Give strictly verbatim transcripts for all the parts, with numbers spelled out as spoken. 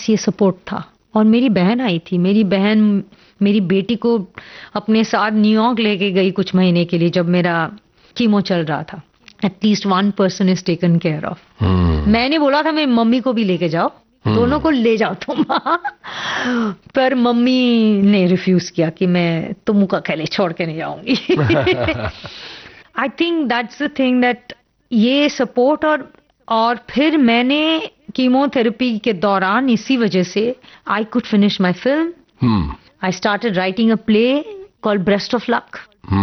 ये सपोर्ट था। और मेरी बहन आई थी, मेरी बहन मेरी बेटी को अपने साथ न्यूयॉर्क लेके गई कुछ महीने के लिए जब मेरा कीमो चल रहा था। At least one person is taken care of. मैंने बोला था मेरी मम्मी को भी लेके जाओ, hmm. दोनों को ले जाओ तुम। पर मम्मी ने रिफ्यूज किया कि मैं तुम को अकेले छोड़ के नहीं जाऊंगी। I think that's the thing that ये सपोर्ट। और और फिर मैंने कीमोथेरेपी के दौरान इसी वजह से I could finish my film. I started writing a play called breast of luck.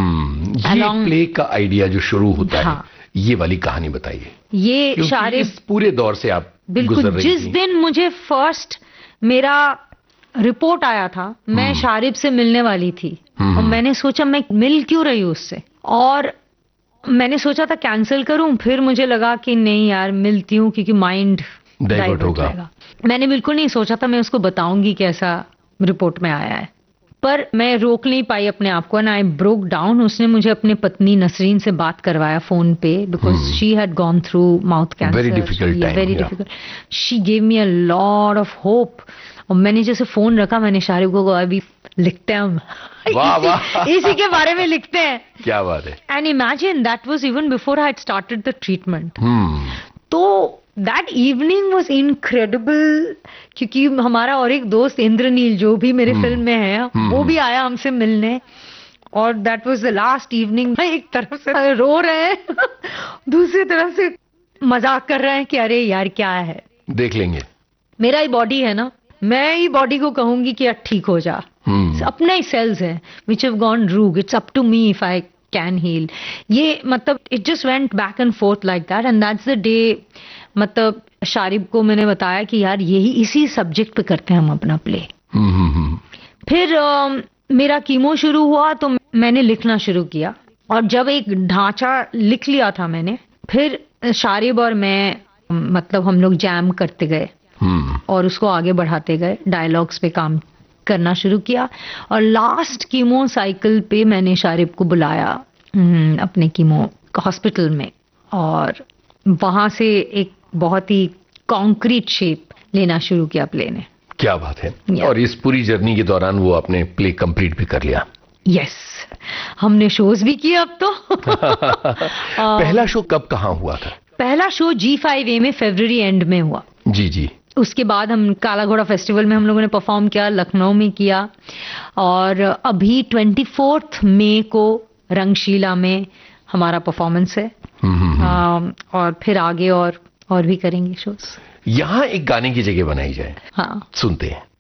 ये प्ले का आइडिया जो शुरू होता हाँ. है, ये वाली कहानी बताइए। ये शारिब इस पूरे दौर से आप बिल्कुल गुजर रही जिस थी। दिन मुझे फर्स्ट मेरा रिपोर्ट आया था, मैं शारिब से मिलने वाली थी और मैंने सोचा मैं मिल क्यों रही हूँ उससे, और मैंने सोचा था कैंसिल करूं, फिर मुझे लगा कि नहीं यार मिलती हूँ क्योंकि माइंड डाइवर्ट होगा। मैंने बिल्कुल नहीं सोचा था मैं उसको बताऊंगी कैसा रिपोर्ट में आया है, पर मैं रोक नहीं पाई अपने आप को, एंड आई ब्रोक डाउन। उसने मुझे अपनी पत्नी नसरीन से बात करवाया फोन पे, because she had gone through mouth cancer, very difficult time, very difficult. She gave me a lot of hope. और मैंने जैसे फोन रखा, मैंने शारिब को अभी लिखते हैं हम वाह वाह इसी के बारे में लिखते हैं। क्या बात है। And imagine that was even before I had started the treatment. तो दैट इवनिंग वाज इनक्रेडिबल, क्योंकि हमारा और एक दोस्त इंद्रनील जो भी मेरे hmm. फिल्म में है, hmm. वो भी आया हमसे मिलने, और that was the last evening. एक तरफ से रो रहे हैं दूसरी तरफ से मजाक कर रहे हैं कि अरे यार क्या है, देख लेंगे, मेरा ही बॉडी है ना, मैं ही बॉडी को कहूंगी कि ठीक हो जा। hmm. अपने ही सेल्स हैं which have gone Rig, it's up to me if I can heal. ये मतलब it just went back and fourth like that, and that's the day मतलब शारिब को मैंने बताया कि यार यही इसी सब्जेक्ट पे करते हैं हम अपना प्ले। hmm. फिर uh, मेरा कीमो शुरू हुआ तो मैंने लिखना शुरू किया, और जब एक ढांचा लिख लिया था मैंने, फिर शारिब और मैं मतलब हम लोग जैम करते गए hmm. और उसको आगे बढ़ाते गए, डायलॉग्स पे काम करना शुरू किया। और लास्ट कीमो साइकिल पे मैंने शारिब को बुलाया अपने कीमो हॉस्पिटल में, और वहां से एक बहुत ही कॉन्क्रीट शेप लेना शुरू किया प्ले ने। क्या बात है। yeah. और इस पूरी जर्नी के दौरान वो आपने प्ले कंप्लीट भी कर लिया। Yes yes. हमने शोज भी किए अब तो। पहला शो कब कहाँ हुआ था? पहला शो जी फाइव ए में फरवरी एंड में हुआ। जी जी। उसके बाद हम काला घोड़ा फेस्टिवल में हम लोगों ने परफॉर्म किया, लखनऊ में किया, और अभी ट्वेंटी फोर्थ मई को रंगशीला में हमारा परफॉर्मेंस है। आ, और फिर आगे और और भी करेंगे शोज। यहाँ एक गाने की जगह बनाई जाए। हाँ, सुनते हैं।